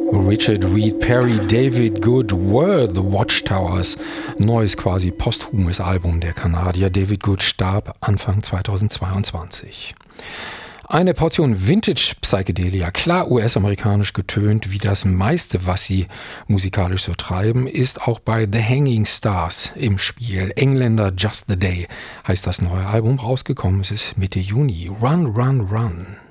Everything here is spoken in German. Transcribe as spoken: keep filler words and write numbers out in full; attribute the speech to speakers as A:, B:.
A: Richard Reed Parry, David Good were the Watchtowers. Neues, quasi posthumes Album der Kanadier. David Good starb Anfang zweitausendzweiundzwanzig. Eine Portion Vintage-Psychedelia, klar U S-amerikanisch getönt, wie das meiste, was sie musikalisch so treiben, ist auch bei The Hanging Stars im Spiel. Engländer Just the Day heißt das neue Album, rausgekommen. Es ist Mitte Juni. Run, Run, Run.